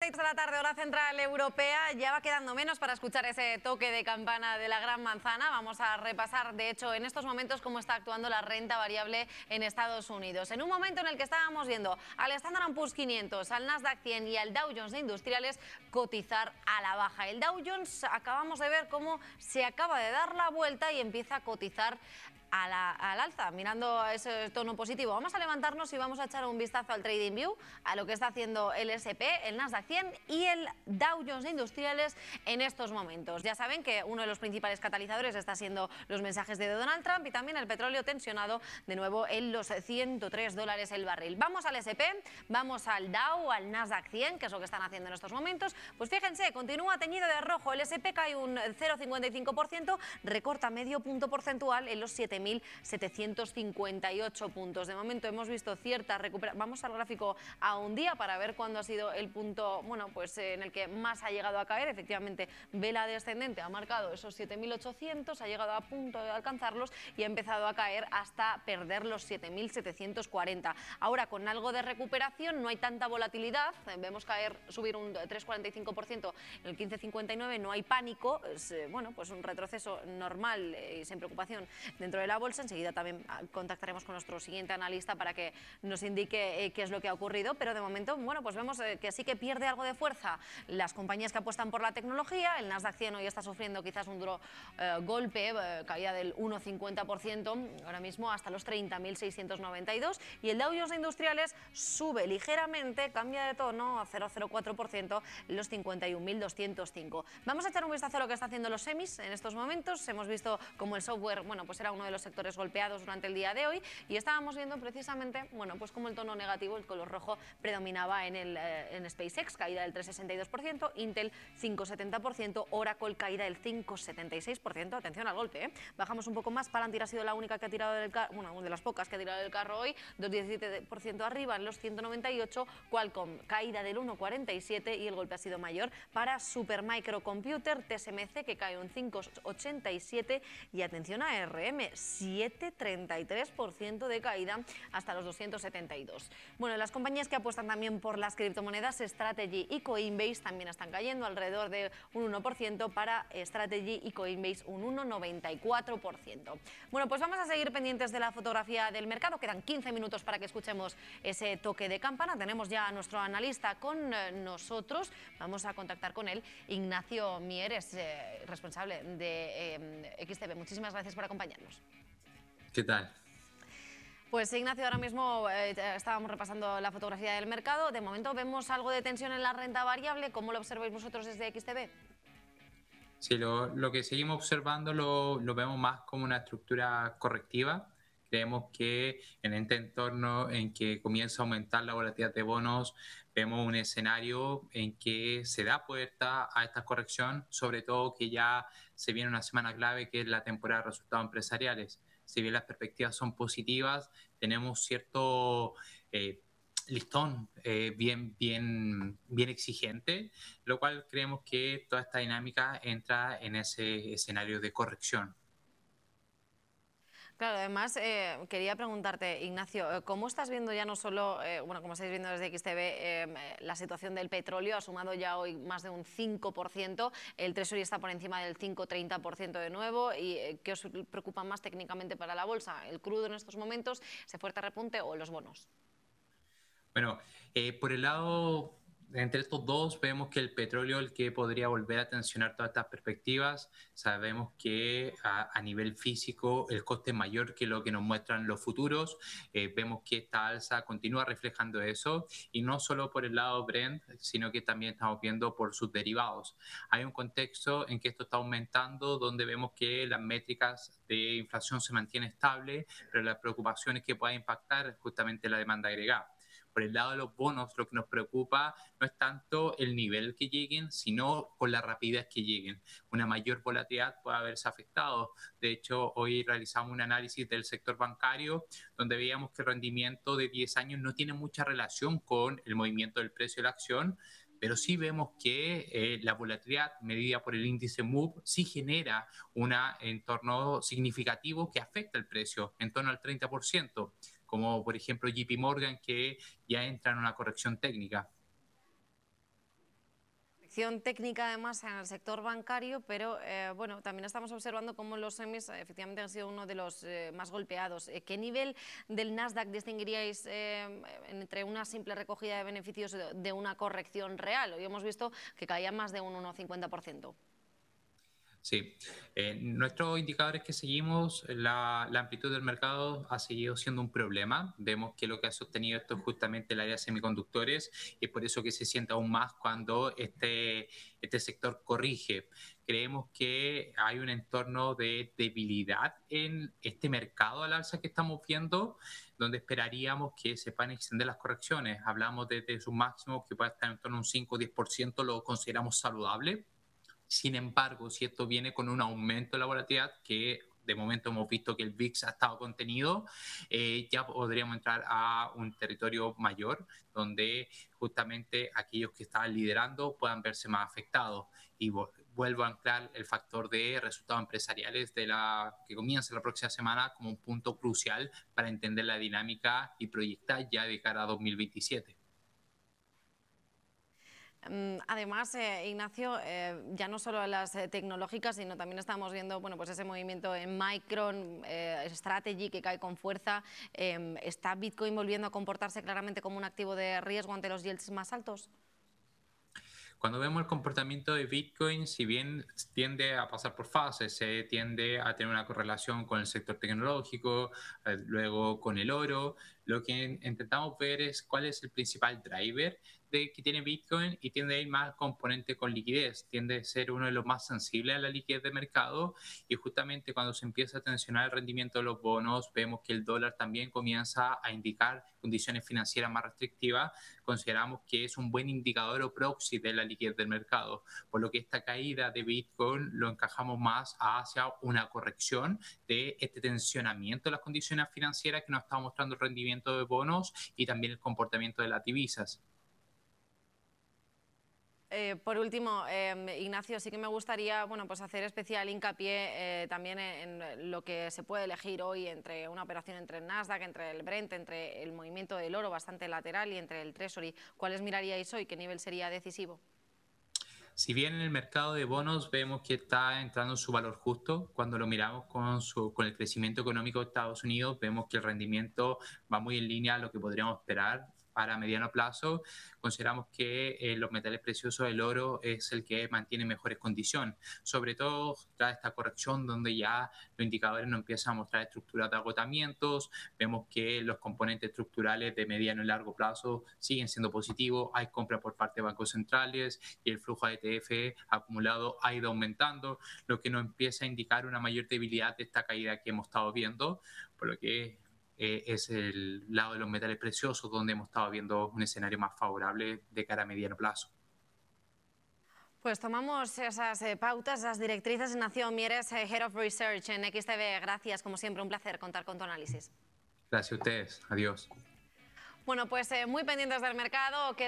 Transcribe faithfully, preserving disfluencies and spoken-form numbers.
seis de la tarde, hora central europea, ya va quedando menos para escuchar ese toque de campana de la Gran Manzana. Vamos a repasar, de hecho, en estos momentos cómo está actuando la renta variable en Estados Unidos. En un momento en el que estábamos viendo al Standard and Poor's quinientos, al Nasdaq cien y al Dow Jones de Industriales cotizar a la baja. El Dow Jones acabamos de ver cómo se acaba de dar la vuelta y empieza a cotizar A la, al alza, mirando a ese tono positivo. Vamos a levantarnos y vamos a echar un vistazo al TradingView, a lo que está haciendo el S and P, el Nasdaq cien y el Dow Jones de Industriales en estos momentos. Ya saben que uno de los principales catalizadores está siendo los mensajes de Donald Trump y también el petróleo tensionado de nuevo en los ciento tres dólares el barril. Vamos al S and P, vamos al Dow, al Nasdaq cien, que es lo que están haciendo en estos momentos. Pues fíjense, continúa teñido de rojo. El S and P cae un cero coma cincuenta y cinco por ciento, recorta medio punto porcentual en los siete mil setecientos cincuenta y ocho puntos. De momento hemos visto cierta recuperación. Vamos al gráfico a un día para ver cuándo ha sido el punto, bueno, pues eh, en el que más ha llegado a caer. Efectivamente, vela descendente ha marcado esos siete mil ochocientos, ha llegado a punto de alcanzarlos y ha empezado a caer hasta perder los siete mil setecientos cuarenta. Ahora, con algo de recuperación, no hay tanta volatilidad. Vemos caer, subir un tres coma cuarenta y cinco por ciento en el quince cincuenta y nueve. No hay pánico. Es, eh, bueno, pues un retroceso normal eh, y sin preocupación dentro de la bolsa. Enseguida también contactaremos con nuestro siguiente analista para que nos indique eh, qué es lo que ha ocurrido, pero de momento, bueno, pues vemos eh, que sí que pierde algo de fuerza las compañías que apuestan por la tecnología. El Nasdaq cien hoy está sufriendo quizás un duro eh, golpe, eh, caída del uno coma cincuenta por ciento ahora mismo hasta los treinta mil seiscientos noventa y dos, y el Dow Jones de Industriales sube ligeramente, cambia de tono a cero coma cero cuatro por ciento, los cincuenta y un mil doscientos cinco. Vamos a echar un vistazo a lo que está haciendo los semis en estos momentos. Hemos visto como el software, bueno, pues era uno de los sectores golpeados durante el día de hoy y estábamos viendo precisamente, bueno, pues como el tono negativo, el color rojo, predominaba en, el, eh, en SpaceX, caída del tres coma sesenta y dos por ciento, Intel cinco coma setenta por ciento, Oracle caída del cinco coma setenta y seis por ciento. Atención al golpe, ¿eh? Bajamos un poco más. Palantir ha sido la única que ha tirado del carro, bueno, una de las pocas que ha tirado del carro hoy, dos coma diecisiete por ciento arriba en los ciento noventa y ocho, Qualcomm caída del uno coma cuarenta y siete y el golpe ha sido mayor para Supermicro Computer, T S M C, que cae un cinco coma ochenta y siete, y atención a R M, siete coma treinta y tres por ciento de caída hasta los doscientos setenta y dos. Bueno, las compañías que apuestan también por las criptomonedas, Strategy y Coinbase, también están cayendo alrededor de un uno por ciento, para Strategy y Coinbase un uno coma noventa y cuatro por ciento. Bueno, pues vamos a seguir pendientes de la fotografía del mercado. Quedan quince minutos para que escuchemos ese toque de campana. Tenemos ya a nuestro analista con eh, nosotros. Vamos a contactar con él. Ignacio Mieres, eh, responsable de eh, X T B. Muchísimas gracias por acompañarnos. ¿Qué tal? Pues Ignacio, ahora mismo eh, estábamos repasando la fotografía del mercado. De momento vemos algo de tensión en la renta variable. ¿Cómo lo observáis vosotros desde X T B? Sí, lo, lo que seguimos observando lo, lo vemos más como una estructura correctiva. Creemos que en este entorno en que comienza a aumentar la volatilidad de bonos, vemos un escenario en que se da puerta a esta corrección, sobre todo que ya se viene una semana clave que es la temporada de resultados empresariales. Si bien las perspectivas son positivas, tenemos cierto eh, listón eh, bien, bien, bien exigente, lo cual creemos que toda esta dinámica entra en ese escenario de corrección. Claro, además eh, quería preguntarte, Ignacio, ¿cómo estás viendo ya no solo, eh, bueno, como estáis viendo desde X T B, eh, la situación del petróleo? Ha sumado ya hoy más de un cinco por ciento, el Treasury está por encima del cinco coma treinta por ciento de nuevo. ¿Y eh, qué os preocupa más técnicamente para la bolsa? ¿El crudo en estos momentos, ese fuerte repunte, o los bonos? Bueno, eh, por el lado, entre estos dos, vemos que el petróleo es el que podría volver a tensionar todas estas perspectivas. Sabemos que a, a nivel físico el coste es mayor que lo que nos muestran los futuros. Eh, vemos que esta alza continúa reflejando eso, y no solo por el lado Brent, sino que también estamos viendo por sus derivados. Hay un contexto en que esto está aumentando, donde vemos que las métricas de inflación se mantienen estables, pero la preocupación es que pueda impactar justamente la demanda agregada. Por el lado de los bonos, lo que nos preocupa no es tanto el nivel que lleguen, sino con la rapidez que lleguen. Una mayor volatilidad puede haberse afectado. De hecho, hoy realizamos un análisis del sector bancario donde veíamos que el rendimiento de diez años no tiene mucha relación con el movimiento del precio de la acción, pero sí vemos que eh, la volatilidad medida por el índice Move sí genera un entorno significativo que afecta el precio, en torno al treinta por ciento. Como por ejemplo J P Morgan, que ya entra en una corrección técnica. corrección técnica además en el sector bancario, pero eh, bueno, también estamos observando cómo los semis efectivamente han sido uno de los eh, más golpeados. Eh, ¿Qué nivel del Nasdaq distinguiríais eh, entre una simple recogida de beneficios de una corrección real? Hoy hemos visto que caía más de un uno coma cincuenta por ciento. Sí, eh, nuestros indicadores que seguimos, la, la amplitud del mercado ha seguido siendo un problema. Vemos que lo que ha sostenido esto es justamente el área de semiconductores y es por eso que se siente aún más cuando este, este sector corrige. Creemos que hay un entorno de debilidad en este mercado al alza que estamos viendo, donde esperaríamos que se puedan extender las correcciones. Hablamos de, de sus máximos que puede estar en torno a un cinco o diez por ciento, lo consideramos saludable. Sin embargo, si esto viene con un aumento de la volatilidad, que de momento hemos visto que el V I X ha estado contenido, eh, ya podríamos entrar a un territorio mayor, donde justamente aquellos que estaban liderando puedan verse más afectados. Y vuelvo a anclar el factor de resultados empresariales de la que comienza la próxima semana como un punto crucial para entender la dinámica y proyectar ya de cara a dos mil veintisiete. Además, eh, Ignacio, eh, ya no solo las eh, tecnológicas, sino también estamos viendo bueno, pues ese movimiento en Micron, eh, Strategy, que cae con fuerza. Eh, ¿Está Bitcoin volviendo a comportarse claramente como un activo de riesgo ante los yields más altos? Cuando vemos el comportamiento de Bitcoin, si bien tiende a pasar por fases, se tiende a tener una correlación con el sector tecnológico, eh, luego con el oro, lo que intentamos ver es cuál es el principal driver de que tiene Bitcoin y tiende a ir más componente con liquidez, tiende a ser uno de los más sensibles a la liquidez de mercado y justamente cuando se empieza a tensionar el rendimiento de los bonos, vemos que el dólar también comienza a indicar condiciones financieras más restrictivas, consideramos que es un buen indicador o proxy de la liquidez del mercado, por lo que esta caída de Bitcoin lo encajamos más hacia una corrección de este tensionamiento de las condiciones financieras que nos está mostrando el rendimiento de bonos y también el comportamiento de las divisas. Eh, por último, eh, Ignacio, sí que me gustaría bueno, pues hacer especial hincapié eh, también en, en lo que se puede elegir hoy entre una operación entre el Nasdaq, entre el Brent, entre el movimiento del oro bastante lateral y entre el Treasury. ¿Cuáles miraríais hoy? ¿Qué nivel sería decisivo? Si bien en el mercado de bonos vemos que está entrando en su valor justo, cuando lo miramos con, su, con el crecimiento económico de Estados Unidos, vemos que el rendimiento va muy en línea a lo que podríamos esperar para mediano plazo. Consideramos que eh, los metales preciosos, el oro, es el que mantiene mejores condiciones, sobre todo tras esta corrección donde ya los indicadores no empiezan a mostrar estructuras de agotamientos, vemos que los componentes estructurales de mediano y largo plazo siguen siendo positivos, hay compra por parte de bancos centrales y el flujo de E T F acumulado ha ido aumentando, lo que nos empieza a indicar una mayor debilidad de esta caída que hemos estado viendo, por lo que Eh, es el lado de los metales preciosos donde hemos estado viendo un escenario más favorable de cara a mediano plazo. Pues tomamos esas eh, pautas, esas directrices. Ignacio Mieres, eh, Head of Research en X T V. Gracias, como siempre, un placer contar con tu análisis. Gracias a ustedes. Adiós. Bueno, pues eh, muy pendientes del mercado. Que